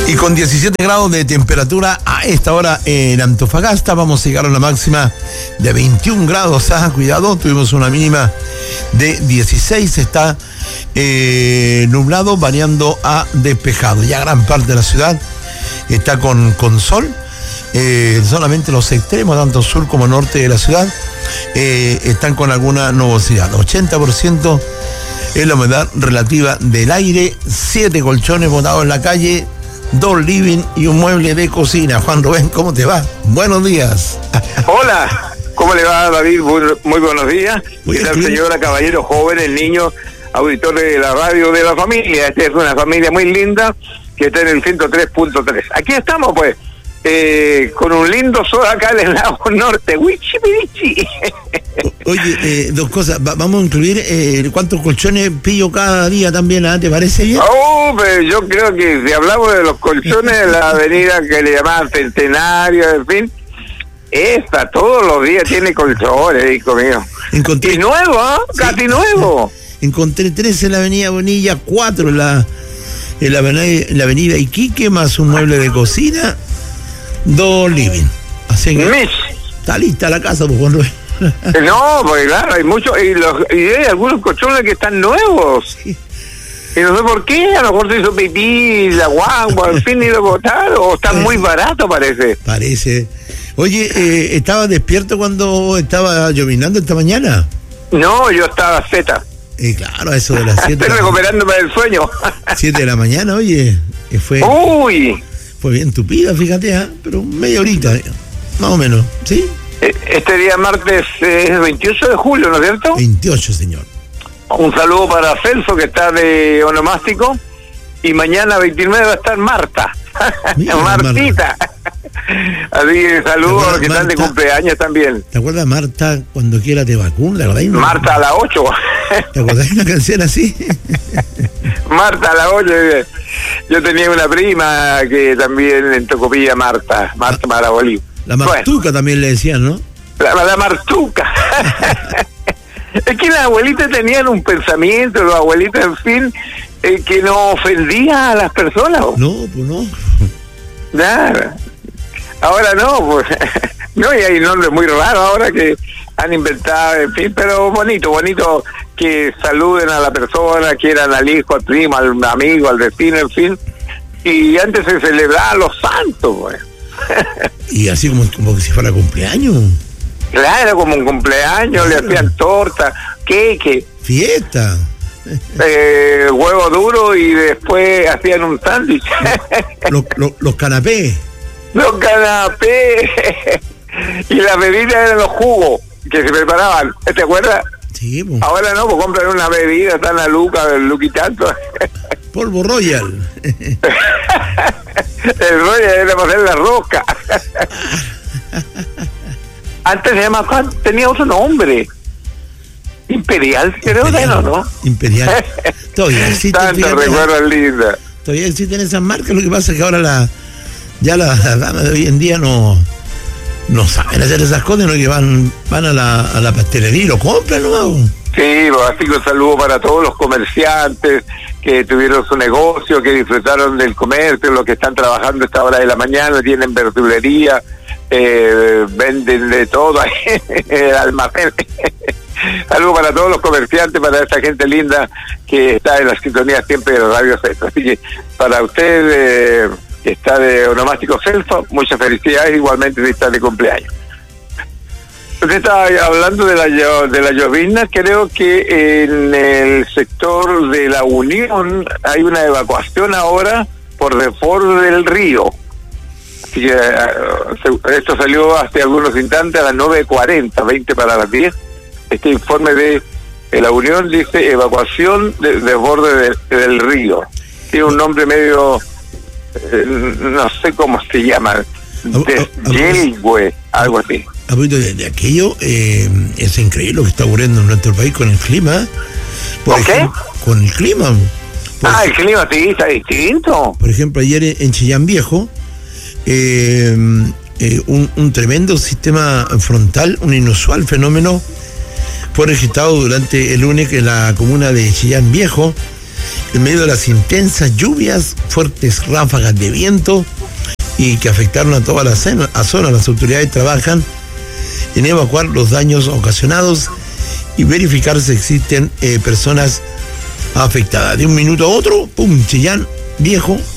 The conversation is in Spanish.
Y con 17 grados de temperatura a esta hora en Antofagasta, vamos a llegar a una máxima de 21 grados. Cuidado, tuvimos una mínima de 16, está nublado, variando a despejado. Ya gran parte de la ciudad está con sol. Solamente los extremos, tanto sur como norte de la ciudad, están con alguna nubosidad. 80% es la humedad relativa del aire, 7 colchones botados en la calle, 2 living y un mueble de cocina. Juan Rubén, ¿cómo te va? Buenos días. Hola, ¿cómo le va, David? Muy buenos días. ¿Qué tal, señora, caballero, jóvenes, niños, auditores de la radio de la familia? Esta es una familia muy linda que está en el 103.3. Aquí estamos, pues, con un lindo sol acá en el lado norte. Wichipirichi. Oye, dos cosas. Vamos a incluir cuántos colchones pillo cada día también, ¿te parece bien? Pero yo creo que si hablamos de los colchones de la avenida que le llamaban Centenario, en fin, esta todos los días tiene colchones, hijo mío. Encontré, y nuevo, ¿eh? Sí. Casi nuevo. Encontré 3 en la avenida Bonilla, 4 en la avenida Iquique, más un mueble de cocina, 2 living. Así que está lista la casa, pues, Juan Rubén. No, pues claro, hay muchos, y hay algunos colchones que están nuevos. Sí. Y no sé por qué, a lo mejor se hizo pipí, la guagua, al fin, y lo botaron, o está muy barato, parece. Parece. Oye, ¿estabas despierto cuando estaba llovinando esta mañana? No, yo estaba zeta. Claro, eso de las 7. Estoy recuperándome del sueño. 7 de la mañana, oye, fue bien tupida, fíjate, pero media horita, más o menos, ¿sí? Este día martes es 28 de julio, ¿no es cierto? 28, señor. Un saludo para Celso, que está de onomástico, y mañana 29 va a estar Marta. Mira, Martita. Así que saludos a los que están de cumpleaños también. ¿Te acuerdas, Marta, cuando quiera te vacuna? Marta a las 8. ¿Te acuerdas de una canción así? Marta a las 8. Yo tenía una prima que también en Tocopilla, Marta Marabolí. La Martuca también le decían, ¿no? La Martuca. Es que las abuelitas tenían un pensamiento, los abuelitos, en fin, que no ofendía a las personas. No, pues no. Nada. Ahora no, pues. No, y hay nombres muy raros ahora que han inventado, en fin, pero bonito que saluden a la persona, quieran al hijo, al primo, al amigo, al vecino, en fin. Y antes se celebraban los santos, pues. Y así como que si fuera cumpleaños. Claro, como un cumpleaños, claro. Le hacían torta, queque, fiesta, huevo duro, y después hacían un sándwich. Los canapés. Los canapés. Y las bebidas eran los jugos que se preparaban, ¿te acuerdas? Sí, pues. Ahora no, pues compran una bebida, están a Luca y tanto. Polvo Royal. El Royal era para hacer la rosca. Antes se llamaba, tenía otro nombre. Imperial, creo que no. Imperial. Todavía existen. Tantos recuerdos lindos. Todavía existen esas marcas, lo que pasa es que ahora las damas de hoy en día no saben hacer esas cosas, no, que van a la pastelería y lo compran, ¿no? Sí, así que un saludo para todos los comerciantes que tuvieron su negocio, que disfrutaron del comercio, los que están trabajando a esta hora de la mañana, tienen verdulería, venden de todo ahí, el almacén. Saludo para todos los comerciantes, para esta gente linda que está en la sintonía siempre de la Radio Centro. Así que para usted, que está de onomástico Celso, muchas felicidades, igualmente si está de cumpleaños. Usted estaba hablando de la llovizna. Creo que en el sector de La Unión hay una evacuación ahora por desborde del río. Así que esto salió hace algunos instantes a las 9:40, 20 para las 10. Este informe de La Unión dice evacuación de desborde del río. Tiene un nombre medio, no sé cómo se llama, Yelgüe, algo así. De aquello, es increíble lo que está ocurriendo en nuestro país con el clima. ¿Por qué? Con el clima. El clima sí está distinto. Por ejemplo, ayer en Chillán Viejo, un tremendo sistema frontal, un inusual fenómeno, fue registrado durante el lunes en la comuna de Chillán Viejo, en medio de las intensas lluvias, fuertes ráfagas de viento y que afectaron a toda la zona. Las autoridades trabajan en evacuar los daños ocasionados y verificar si existen personas afectadas. De un minuto a otro, pum, Chillán, viejo,